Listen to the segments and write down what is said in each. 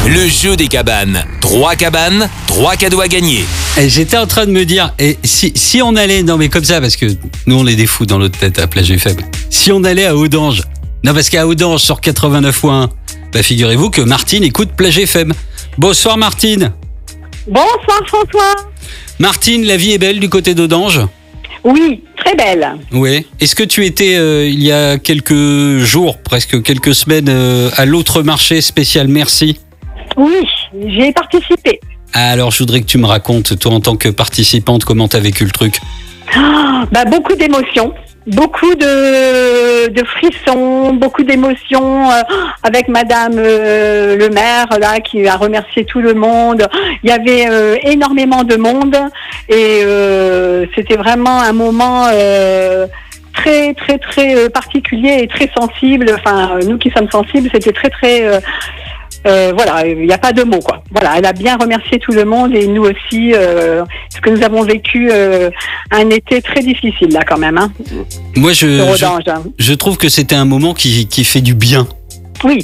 Le jeu des cabanes. 3 cabanes, 3 cadeaux à gagner. Et j'étais en train de me dire, et si on allait, non mais comme ça, parce que nous on est des fous dans notre tête à Plage FM. Si on allait à Audange, non parce qu'à Audange sur 89.1, bah figurez-vous que Martine écoute Plage FM. Bonsoir Martine. Bonsoir François. Martine, la vie est belle du côté d'Audange ? Oui, très belle. Oui. Est-ce que tu étais il y a quelques jours, presque quelques semaines, à l'autre marché spécial Merci ? Oui, j'y ai participé. Alors, je voudrais que tu me racontes, toi, en tant que participante, comment tu as vécu le truc. Beaucoup d'émotions, beaucoup de frissons, beaucoup d'émotions avec Madame le maire là qui a remercié tout le monde. Il y avait énormément de monde et c'était vraiment un moment très très très particulier et très sensible. Enfin, nous qui sommes sensibles, c'était très très voilà, il n'y a pas de mots quoi. Voilà, elle a bien remercié tout le monde et nous aussi, parce que nous avons vécu un été très difficile là quand même. Hein, moi, je trouve que c'était un moment qui fait du bien. Oui.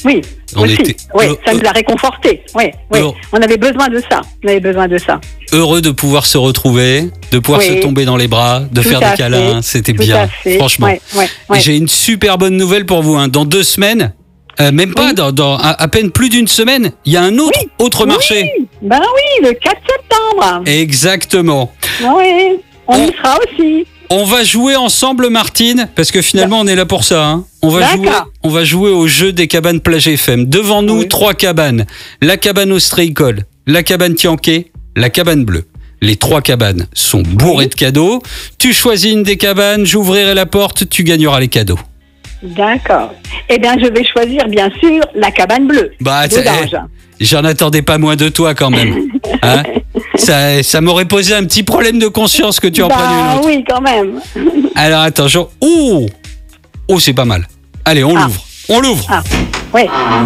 Ça nous a réconfortés. Oui. On avait besoin de ça. Heureux de pouvoir se retrouver, de pouvoir se tomber dans les bras, de faire des câlins. C'était bien, franchement. Et j'ai une super bonne nouvelle pour vous. Hein. Dans 2 semaines. Même pas, dans à peine plus d'une semaine, il y a un autre marché. Ben oui, le 4 septembre. Exactement. Oui, on y sera aussi. On va jouer ensemble, Martine, parce que finalement, on est là pour ça. Hein. On va jouer au jeu des cabanes Plage FM. Devant nous, 3 cabanes. La cabane ostréicole, la cabane Tianquet, la cabane bleue. Les 3 cabanes sont bourrées de cadeaux. Tu choisis une des cabanes, j'ouvrirai la porte, tu gagneras les cadeaux. D'accord. Eh bien, je vais choisir, bien sûr, la cabane bleue. J'en attendais pas moins de toi, quand même. Hein, ça m'aurait posé un petit problème de conscience que tu en prennes une autre. Oui, quand même. Alors, attends, Oh, c'est pas mal. Allez, on l'ouvre. On l'ouvre. Oui.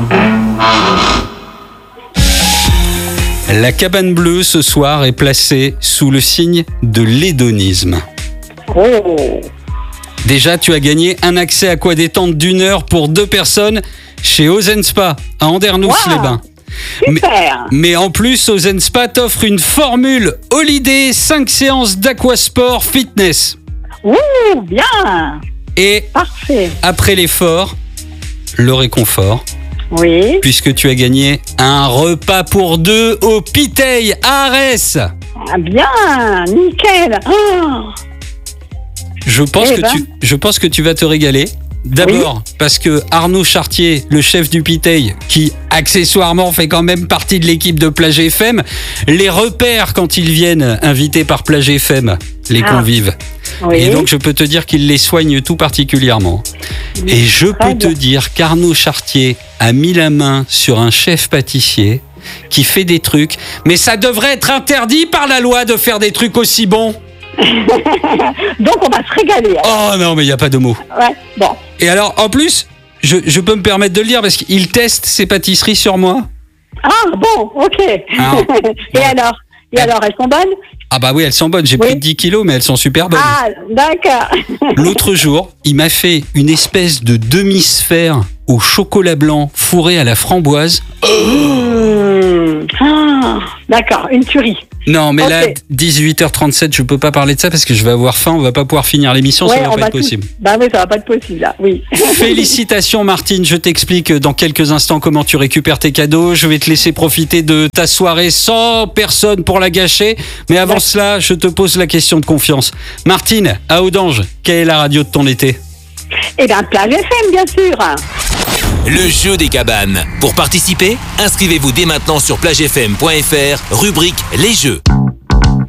La cabane bleue, ce soir, est placée sous le signe de l'hédonisme. Oh. Déjà, tu as gagné un accès aquadétente d'1 heure pour 2 personnes chez Ozen Spa à Andernos-les-Bains. Super. Mais en plus, Ozen Spa t'offre une formule Holiday 5 séances d'aquasport fitness. Ouh, bien. Et parfait. Après l'effort, le réconfort. Oui. Puisque tu as gagné un repas pour 2 au Piteil à Arès. Ah bien, nickel. Oh. Je pense que tu vas te régaler. D'abord, parce que Arnaud Chartier, le chef du Piteil, qui accessoirement fait quand même partie de l'équipe de Plage FM, les repère quand ils viennent invités par Plage FM, les convives. Oui. Et donc, je peux te dire qu'il les soigne tout particulièrement. Et je peux te dire qu'Arnaud Chartier a mis la main sur un chef pâtissier qui fait des trucs. Mais ça devrait être interdit par la loi de faire des trucs aussi bons. Donc on va se régaler. Oh non, mais il n'y a pas de mots. Ouais, bon. Et alors, en plus, je peux me permettre de le dire parce qu'il teste ses pâtisseries sur moi. Ah bon, ok. Et alors, elles sont bonnes ? Ah bah oui, elles sont bonnes. J'ai pris 10 kilos, mais elles sont super bonnes. Ah, d'accord. L'autre jour, il m'a fait une espèce de demi-sphère au chocolat blanc fourré à la framboise. D'accord, une tuerie. Non, mais là, 18h37, je peux pas parler de ça parce que je vais avoir faim, on va pas pouvoir finir l'émission, ça va pas être possible. Bah oui, ça va pas être possible là, oui. Félicitations Martine, je t'explique dans quelques instants comment tu récupères tes cadeaux. Je vais te laisser profiter de ta soirée sans personne pour la gâcher. Mais avant cela, je te pose la question de confiance. Martine, à Audange, quelle est la radio de ton été ? Eh bien, Plage FM, bien sûr. Le jeu des cabanes. Pour participer, inscrivez-vous dès maintenant sur plagefm.fr, rubrique Les Jeux.